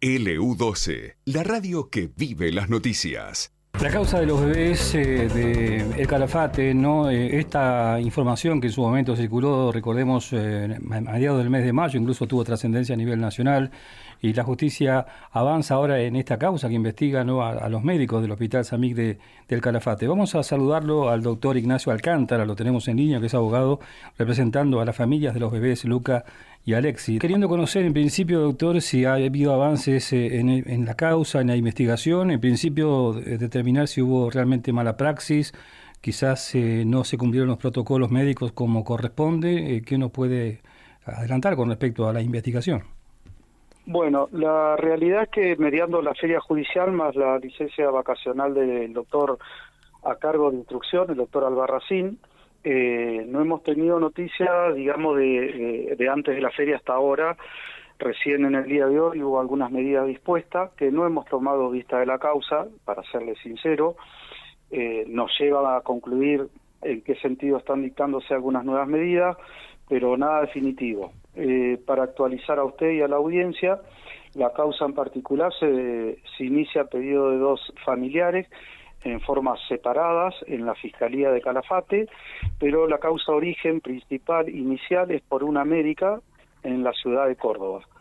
LU12, la radio que vive las noticias. La causa de los bebés de El Calafate, ¿no? Esta información que en su momento circuló, recordemos, a mediados del mes de mayo, incluso tuvo trascendencia a nivel nacional, y la justicia avanza ahora en esta causa que investiga, ¿no?, a los médicos del Hospital Samig del Calafate. Vamos a saludarlo al doctor Ignacio Alcántara, lo tenemos en línea, que es abogado, representando a las familias de los bebés Luca y Alexis. Queriendo conocer, en principio, doctor, si ha habido avances en la causa, en la investigación, en principio determinar si hubo realmente mala praxis, quizás no se cumplieron los protocolos médicos como corresponde. ¿Qué nos puede adelantar con respecto a la investigación? Bueno, la realidad es que mediando la feria judicial más la licencia vacacional del doctor a cargo de instrucción, el doctor Albarracín, no hemos tenido noticia, digamos, de antes de la feria hasta ahora. Recién en el día de hoy hubo algunas medidas dispuestas que no hemos tomado vista de la causa, para serle sincero. Nos lleva a concluir en qué sentido están dictándose algunas nuevas medidas, pero nada definitivo. Para actualizar a usted y a la audiencia, la causa en particular se inicia a pedido de dos familiares en formas separadas en la Fiscalía de Calafate, pero la causa origen principal inicial es por una médica en la ciudad de Córdoba.